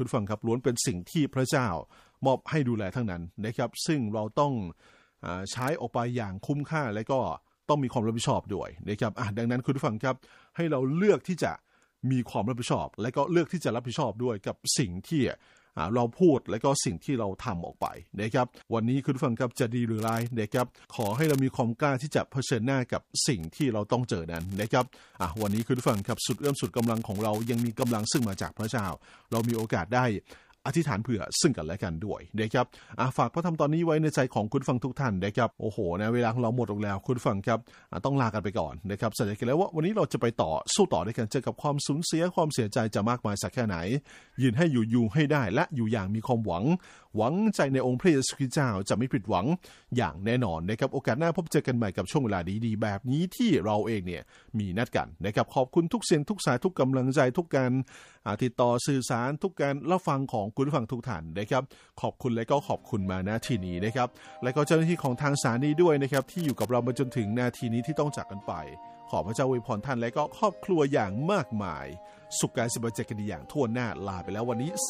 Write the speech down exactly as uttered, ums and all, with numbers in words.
คุณฟังครับล้วนเป็นสิ่งที่พระเจ้ามอบให้ดูแลทั้งนั้นนะครับซึ่งเราต้องใช้ออกไปอย่างคุ้มค่าและก็ต้องมีความรับผิดชอบด้วยนะครับดังนั้นคุณฟังครับให้เราเลือกที่จะมีความรับผิดชอบและก็เลือกที่จะรับผิดชอบด้วยกับสิ่งที่เราพูดและก็สิ่งที่เราทำออกไปนะครับวันนี้คุณฟังครับจะดีหรือร้ายนะครับขอให้เรามีความกล้าที่จะเผชิญหน้ากับสิ่งที่เราต้องเจอนั้นนะครับวันนี้คุณฟังครับสุดเอื้อมสุดกำลังของเรายังมีกำลังซึ่งมาจากพระเจ้าเรามีโอกาสได้อธิษฐานเผื่อซึ่งกันและกันด้วยนะครับฝากพระธรรมตอนนี้ไว้ในใจของคุณฟังทุกท่านนะครับโอ้โหนะเวลาของเราหมดลงแล้วคุณฟังครับต้องลากันไปก่อนนะครับสัญญากันแล้วว่าวันนี้เราจะไปต่อสู้ต่อด้วยกันเจอกับความสูญเสียความเสียใจจะมากมายสักแค่ไหนยืนให้อยู่อยู่ให้ได้และอยู่อย่างมีความหวังหวังใจในองค์พระเยซูคริสต์เจ้าจะไม่ผิดหวังอย่างแน่นอนนะครับโอกาสหน้าพบเจอกันใหม่กับช่วงเวลาดีๆแบบนี้ที่เราเองเนี่ยมีนัดกันนะครับขอบคุณทุกเสียงทุกสายทุกกำลังใจทุกการติดต่อสื่อสารทุกการรับฟังของคุณผู้ฟังทุกท่านนะครับขอบคุณและก็ขอบคุณมาณที่นี้นะครับและก็เจ้าหน้าที่ของทางสถานีด้วยนะครับที่อยู่กับเรามาจนถึงนาทีนี้ที่ต้องจากกันไปขอพระเจ้าอวยพรท่านและก็ครอบครัวอย่างมากมายสุขกายสบายใจกันดีอย่างทั่วหน้าลาไปแล้ววันนี้